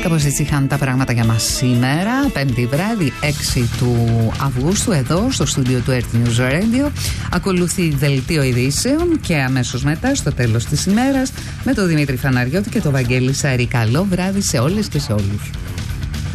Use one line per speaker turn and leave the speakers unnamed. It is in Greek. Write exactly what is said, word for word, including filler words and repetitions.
κάπως έτσι είχαν τα πράγματα για μας σήμερα, Πέμπτη βράδυ, έξι του Αυγούστου, εδώ στο στούντιο του Earth News Radio. Ακολουθεί δελτίο ειδήσεων και αμέσως μετά, στο τέλος της ημέρας, με τον Δημήτρη Φαναριώτη και τον Βαγγέλη Σαρή. Καλό βράδυ σε όλες και σε όλους.